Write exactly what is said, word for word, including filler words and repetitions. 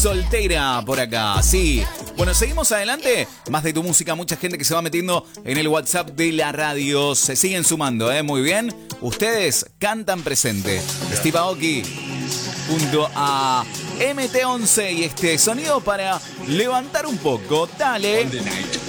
Soltera por acá, sí. Bueno, seguimos adelante. Más de tu música, mucha gente que se va metiendo en el WhatsApp de la radio. Se siguen sumando, ¿eh? Muy bien. Ustedes cantan presente. Steve Aoki junto a M T once y este sonido para levantar un poco. Dale.